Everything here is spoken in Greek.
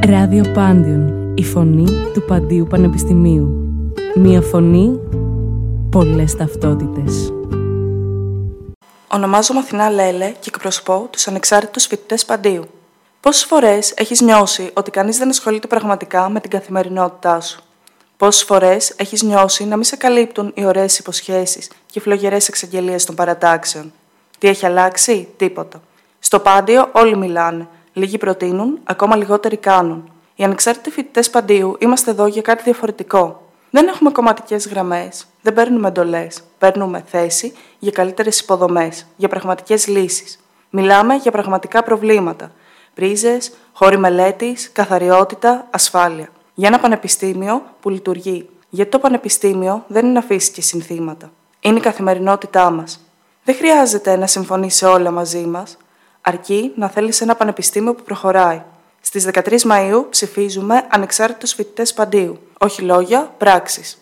Ράδιο Πάντιον, η φωνή του Παντίου Πανεπιστημίου. Μία φωνή, πολλές ταυτότητες. Ονομάζομαι Αθηνά Λέλε και εκπροσωπώ τους ανεξάρτητους φοιτητές Παντίου. Πόσες φορές έχεις νιώσει ότι κανείς δεν ασχολείται πραγματικά με την καθημερινότητά σου? Πόσες φορές έχεις νιώσει να μην σε καλύπτουν οι ωραίες υποσχέσεις και οι φλογερές εξαγγελίες των παρατάξεων? Τι έχει αλλάξει? Τίποτα. Στο Πάντιο όλοι μιλάνε. Λίγοι προτείνουν, ακόμα λιγότεροι κάνουν. Οι ανεξάρτητοι φοιτητές Παντίου είμαστε εδώ για κάτι διαφορετικό. Δεν έχουμε κομματικές γραμμές, δεν παίρνουμε εντολές. Παίρνουμε θέση για καλύτερες υποδομές, για πραγματικές λύσεις. Μιλάμε για πραγματικά προβλήματα. Πρίζες, χώροι μελέτης, καθαριότητα, ασφάλεια. Για ένα πανεπιστήμιο που λειτουργεί. Γιατί το πανεπιστήμιο δεν είναι αφήσεις και συνθήματα. Είναι η καθημερινότητά μας. Δεν χρειάζεται να συμφωνείς σε όλα μαζί μας. Αρκεί να θέλεις ένα πανεπιστήμιο που προχωράει. Στις 13 Μαΐου ψηφίζουμε ανεξάρτητους φοιτητές Παντίου. Όχι λόγια, πράξεις.